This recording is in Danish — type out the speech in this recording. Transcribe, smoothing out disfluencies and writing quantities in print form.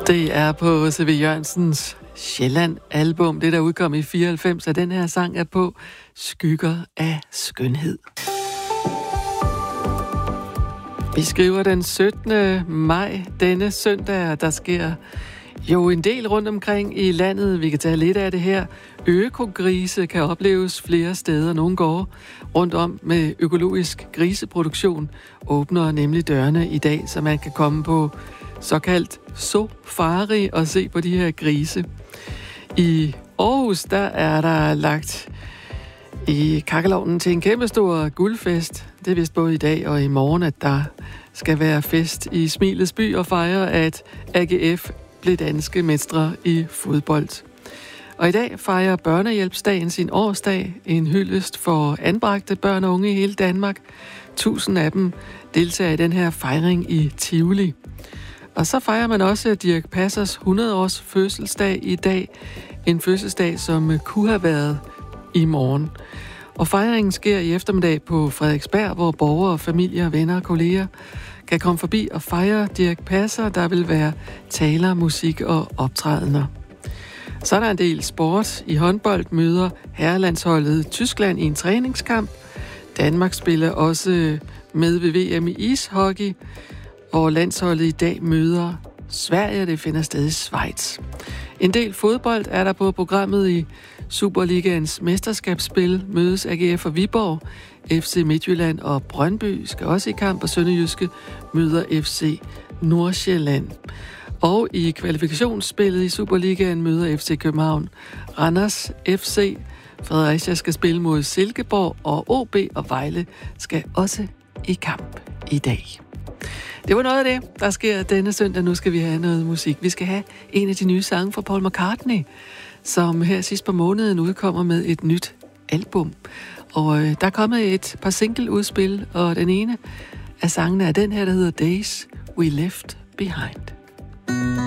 Det er på C.V. Jørgensens Sjælland-album, det der udkom i 94, og den her sang er på Skygger af skønhed. Vi skriver den 17. maj denne søndag, og der sker jo en del rundt omkring i landet. Vi kan tage lidt af det her. Økogrise kan opleves flere steder. Nogle går rundt om med økologisk griseproduktion, åbner nemlig dørene i dag, så man kan komme på såkaldt safari og se på de her grise. I Aarhus, der er der lagt i kakkelovnen til en kæmpestor guldfest. Det er vist både i dag og i morgen, at der skal være fest i Smilets by og fejre, at AGF blev danske mestre i fodbold. Og i dag fejrer Børnehjælpsdagen sin årsdag, en hyldest for anbragte børn og unge i hele Danmark. 1000 af dem deltager i den her fejring i Tivoli. Og så fejrer man også Dirch Passers 100-års fødselsdag i dag. En fødselsdag, som kunne have været i morgen. Og fejringen sker i eftermiddag på Frederiksberg, hvor borgere, familier, venner og kolleger kan komme forbi og fejre Dirch Passer. Der vil være taler, musik og optrædener. Så er der en del sport. I håndbold møder herrelandsholdet Tyskland i en træningskamp. Danmark spiller også med ved VM i ishockey, hvor landsholdet i dag møder Sverige, det finder sted i Schweiz. En del fodbold er der på programmet i Superligaens mesterskabsspil. Mødes AGF og Viborg. FC Midtjylland og Brøndby skal også i kamp, og Sønderjyske møder FC Nordsjælland. Og i kvalifikationsspillet i Superligaen møder FC København Randers FC. Fredericia skal spille mod Silkeborg, og OB og Vejle skal også i kamp i dag. Det var noget af det, der sker denne søndag. Nu skal vi have noget musik. Vi skal have en af de nye sange fra Paul McCartney, som her sidst på måneden udkommer med et nyt album. Og der er kommet et par single-udspil, og den ene af sangene er den her, der hedder Days We Left Behind.